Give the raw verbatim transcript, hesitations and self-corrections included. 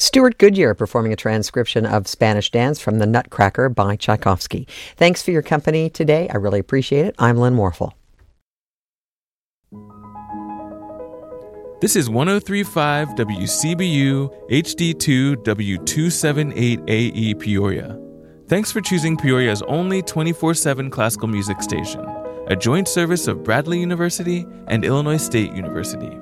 Stuart Goodyear performing a transcription of Spanish Dance from The Nutcracker by Tchaikovsky. Thanks for your company today. I really appreciate it. I'm Lynn Warfel. This is one oh three point five W C B U H D two W two seventy-eight A E Peoria. Thanks for choosing Peoria's only twenty-four seven classical music station, a joint service of Bradley University and Illinois State University.